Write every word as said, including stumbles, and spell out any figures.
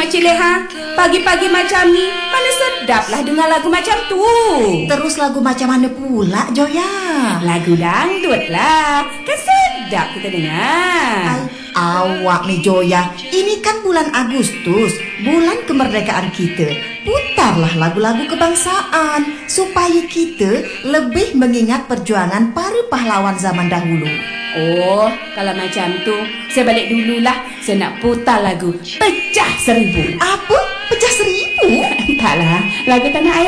Cik Leha. Pagi-pagi macam ni, mana sedaplah dengar lagu macam tu. Terus lagu macam mana pula, Joya? Lagu dangdut lah. Kan sedap kita dengar. Ay, awak ni, Joya. Ini kan bulan Agustus, bulan kemerdekaan kita. Putarlah lagu-lagu kebangsaan supaya kita lebih mengingat perjuangan para pahlawan zaman dahulu. Oh, kalau macam tu, saya balik dululah. Saya nak putar lagu Pecah Seribu. Apa? Pecah seribu? Entahlah, lagu tanah air